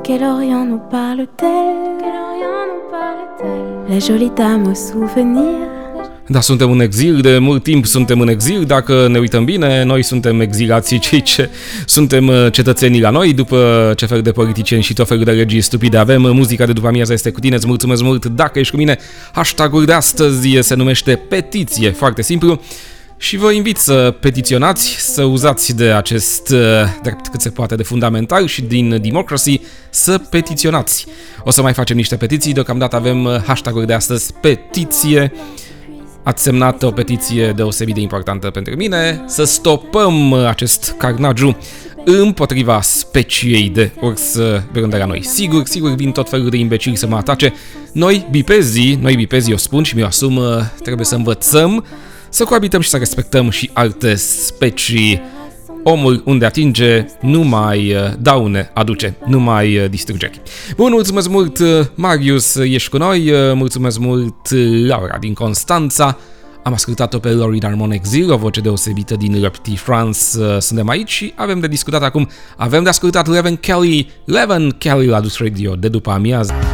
quel Orient nous parle-t-elle? La jolie dame au souvenir. Da, suntem în exil, de mult timp suntem în exil, dacă ne uităm bine, noi suntem exilații cei ce suntem cetățenii la noi, după ce fel de politicieni și tot felul de legii stupide avem. Muzica de după amiază este cu tine, îți mulțumesc mult dacă ești cu mine. Hashtag-ul de astăzi se numește petiție, foarte simplu. Și vă invit să petiționați, să uzați de acest drept cât se poate de fundamental și din democracy, să petiționați. O să mai facem niște petiții, deocamdată avem hashtag-ul de astăzi, petiție. Ați semnat o petiție deosebit de importantă pentru mine, să stopăm acest carnagiu împotriva speciei de urs brân de la noi. Sigur, vin tot felul de imbecili să mă atace. Noi bipezii, o spun și mi-o asum, trebuie să învățăm să coabităm și să respectăm și alte specii. Omul unde atinge nu mai daune aduce, nu mai distrugeri. Bun, mulțumesc mult Marius, ești cu noi, mulțumesc mult Laura din Constanța. Am ascultat-o pe Laurie Darmon Exil, o voce deosebită din Le Petit France. Suntem aici și avem de discutat acum, avem de ascultat Leven Kelly la Dus Radio de după amiază.